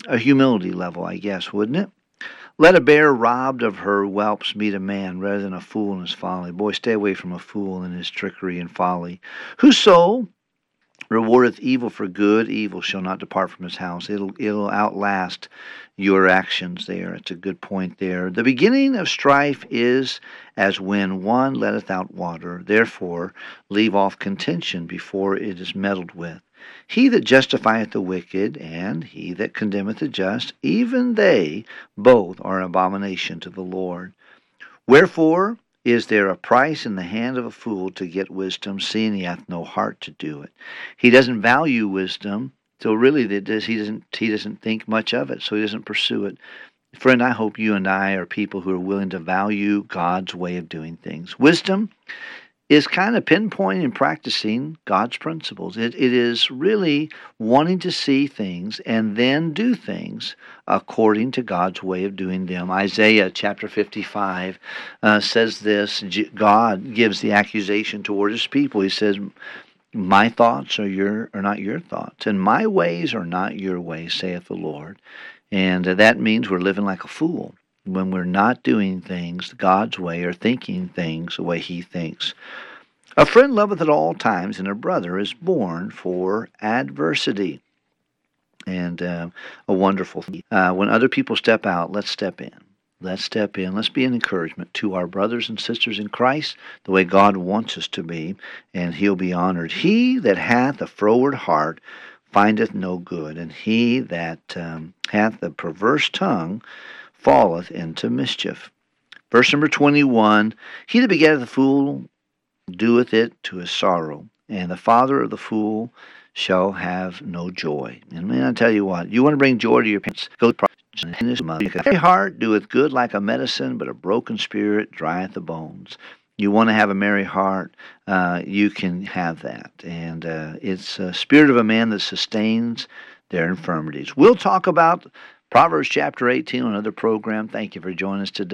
a humility level, I guess, wouldn't it? Let a bear robbed of her whelps meet a man rather than a fool in his folly. Boy, stay away from a fool in his trickery and folly. Whoso rewardeth evil for good, evil shall not depart from his house. It'll outlast your actions there. It's a good point there. The beginning of strife is as when one letteth out water. Therefore leave off contention before it is meddled with. He that justifieth the wicked, and he that condemneth the just, even they both are an abomination to the Lord. Wherefore is there a price in the hand of a fool to get wisdom, seeing he hath no heart to do it? He doesn't value wisdom, so really he doesn't think much of it, so he doesn't pursue it. Friend, I hope you and I are people who are willing to value God's way of doing things. Wisdom is kind of pinpointing and practicing God's principles. It is really wanting to see things and then do things according to God's way of doing them. Isaiah chapter 55 says this. God gives the accusation toward his people. He says, my thoughts are not your thoughts, and my ways are not your ways, saith the Lord. And that means we're living like a fool when we're not doing things God's way or thinking things the way he thinks. A friend loveth at all times, and a brother is born for adversity. And a wonderful thing. When other people step out, let's step in. Let's step in. Let's be an encouragement to our brothers and sisters in Christ, the way God wants us to be, and he'll be honored. He that hath a froward heart findeth no good, and he that hath a perverse tongue falleth into mischief. Verse number 21, he that begetteth a fool doeth it to his sorrow, and the father of the fool shall have no joy. And man, I tell you what, you want to bring joy to your parents, go to his mother. A merry heart doeth good like a medicine, but a broken spirit drieth the bones. You want to have a merry heart, you can have that. And it's a spirit of a man that sustains their infirmities. We'll talk about Proverbs chapter 18 on another program. Thank you for joining us today.